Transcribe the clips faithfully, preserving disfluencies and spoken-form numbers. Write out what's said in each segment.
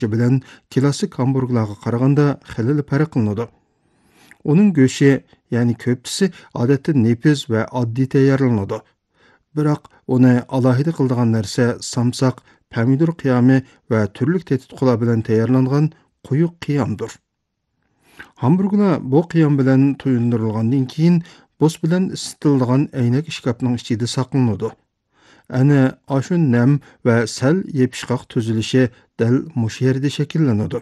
bilan klassik hamburglarga qaraganda xilli farq qilinadi. Onun go'shi, ya'ni köftesi odatda nepiz va oddiy tayyorlanadi. Biroq uni alohida qiladigan narsa samsaq, pomidor qiyomi va turli tetitqular bilan tayyorlangan quyuq qiyomdir. Hamburglar bu qiyom bilan to'yindirilgandan keyin bo'z bilan isitiladigan aynak ishkapning ichida saqlanadi. Ana ashu nam va sal yepishqoq tuzilishi dal mush yerda shakllanadi.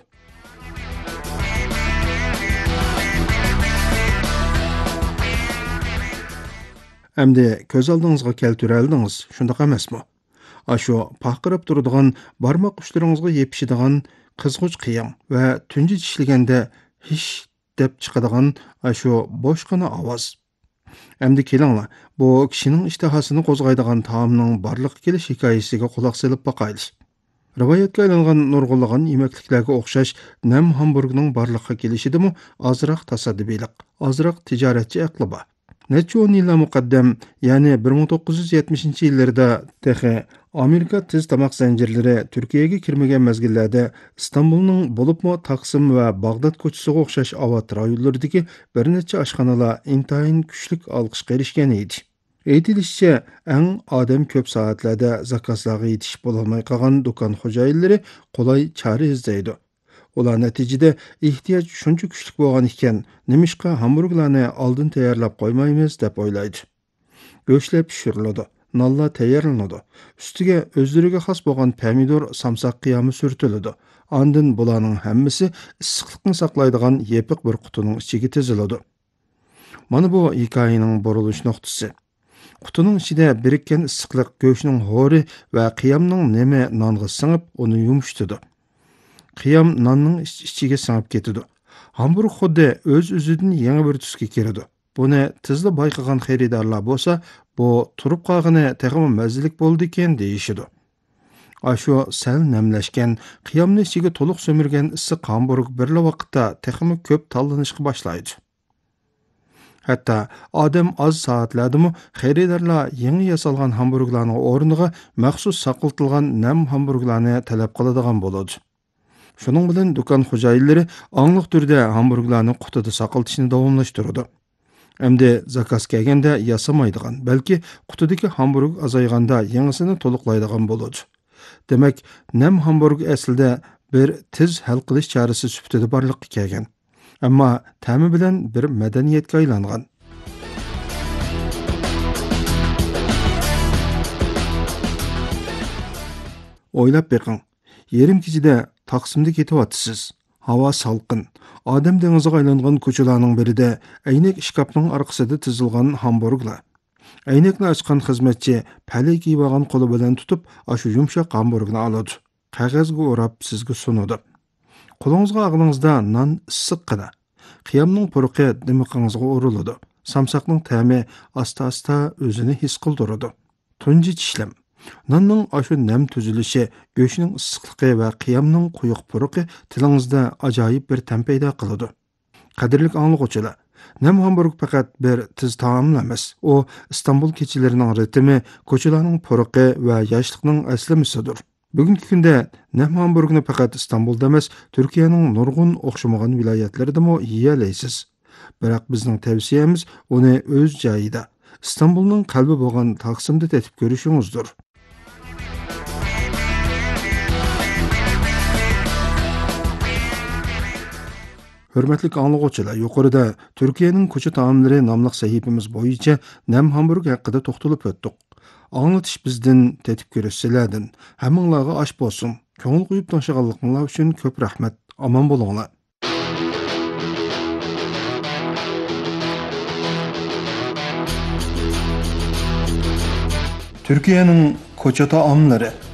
Әмді көз алдыңызға келтіре алдыңыз, шындақ әмәсмі? Ашу пақырып тұрдыған бармақ ұштарыңызға епшідіған қызғыч қиям вә түнде тішілгенде хиш деп чықыдыған ашу бошқана аваз. Әмді келіңла, бұл кішінің іштахасыны қозғайдыған таамның барлық келіш хикайесіге құлақ селіп бақайлыш. Риваятқа айланған нұрғылыған емекліклерге оқшаш нәм хамбургның барлыққа келішідімі азырақ тасадыбилық, азырақ тижаретчі әқліба. Neçə on yıllar muqaddam, yani bir ming to'qqiz yuz yetmishinchi yillarda texi Amerika tez tamaq zanjirlari Turkiyaga kirmagan mezgillarda İstanbulning bo'libmi Taqsim va Bag'dod ko'chasiga o'xshash avat rayonlaridagi bir necha oshxonalar intayin kuchlik olqishga erishgan edi. Aytilishicha, eng odam ko'p soatlarda zakazlarga yetishib bo'lolmay qolgan do'kon xo'jayinlari qulay chora izlaydi. Ular natijada ehtiyoj shuncha kuchli bo'lgan ekan, nimishqa hamburglarni oldin tayyorlab qo'ymaymiz deb o'ylaydi. Go'shtlar pishiriladi, nonlar tayyorlanadi. Ustiga o'zlariga xos bo'lgan pomidor, samsaq qiyomi surtiladi. Ondan bularning hammasi issiqlikni saqlaydigan yepiq bir qutining ichiga tiziladi. Mana bu hikoyaning burilish nuqtasi. Qutining ichida birikkan issiqlik go'shtning hori va qiyomning nima nonga singib, uni yumshatadi. Qiyam nonning ichiga singib ketadi. Hamburg xuddi o'z-o'zidan yangi bir tusga kiradi. Buni tezda bayqagan xaridorlar bo'lsa, bu turib qolgani texmi mazzilik bo'ldi ekan deyishidi. Ashu sal namlashgan, qiyomni ichiga to'liq so'mirgan issiq hamburg birla vaqtda texmi ko'p tanlanishga boshlaydi. Hatto odam oz soatlardami xaridorlar yangi yasalgan hamburglarning o'rniga maxsus saqlatilgan nam hamburglarni talab qiladigan bo'ladi. Şunun bilan do'kon xo'jayinlari angliq turda hamburglarni qutida saqlatishni davomlashtiradi. Endi zakaz kelganda yasamaydigan, balki qutidagi hamburg azayganda yangisini to'liqlaydigan bo'ladi. Demak, nam hamburg aslida bir tez hal qilish chorasi sifatida borliqqa kelgan. Ammo ta'mi bilan bir madaniyatga aylangan. O'ylab beqing. Yerim kechida Taqsimda ketyapsiz. Havo salqin. Odam dengiziga aylangan ko'chalarning birida aynak ishkapning orqasida tizilgan hamburglar. Aynakni ochgan xizmatchi palay kiyib olgan qo'li bilan tutib, ashu yumshoq hamburgni oladi. Qog'ozga o'rab sizga sunadi. Qo'lingizga og'zingizda non issiqqina. Qiyomning puruqi dimiqingizga uriladi. Samsaqning ta'mi asta-asta o'zini his qildiradi. Tunji tishlam. Nonning ashu nam tuzilishi, go'shtning issiqligi va qiyomning quyuq puruqi tilingizda ajoyib bir ta'm paydo qiladi. Qadrli anglovchilar, nam hamburg faqat bir tiz taom emas, u Istanbul kechalarining ritmi, ko'chalarning puruqi va yoshlikning aslimisidir. Bugungi kunda nam hamburgni faqat Istanbulda emas, Turkiyaning nurg'un o'xshamagan viloyatlarida mo yeyalaysiz. Biroq bizning tavsiyamiz uni o'z joyida, İstanbulning qalbi bo'lgan Taqsimda tatib ko'rishingizdir. Hürmetlik anlıqçılar, yuqorida Türkiye'nin ko'cha taomlari nomli sahifamiz bo'yicha nam hamburg haqida to'xtalib o'tdik. Anglatish bizdan, tetib ko'rish sizlardan. Hammanglarga osh bo'lsin. Ko'ngil qo'yib tomoshabinlar uchun ko'p rahmat. Omon bo'linglar. Türkiye'nin ko'cha taomlari